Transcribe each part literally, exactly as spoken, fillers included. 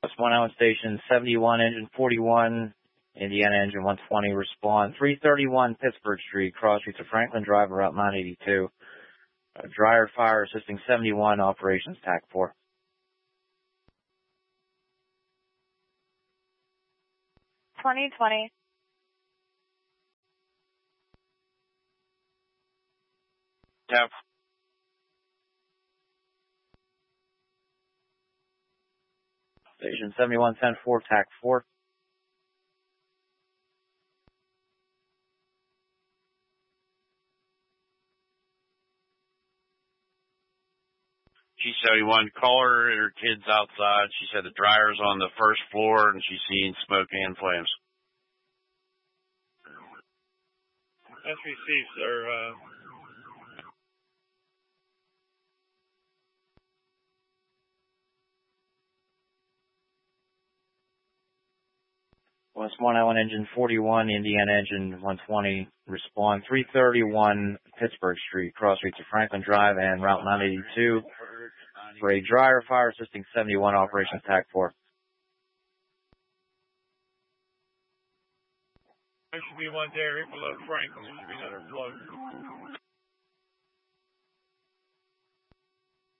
West one Island Station, seventy-one, engine forty-one, Indiana engine one twenty, respond. three thirty-one Pittsburgh Street, cross streets of Franklin Drive, Route nine eighty-two. Uh, dryer fire assisting seventy-one, operations T A C four. twenty twenty. Yep. Station seventy-one ten four, T A C four. G seventy-one, call her and her kids outside. She said the dryer's on the first floor and she's seeing smoke and flames. That's received, sir. Uh, West one Island engine forty-one, Indiana engine one twenty, respond. three thirty-one Pittsburgh Street, cross streets of Franklin Drive and Route nine eighty-two. For a dryer fire assisting seventy-one, operations T A C four. there should be one there right below Franklin. There should be another below.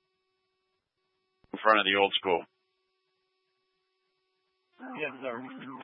In front of the old school. Yes, sir.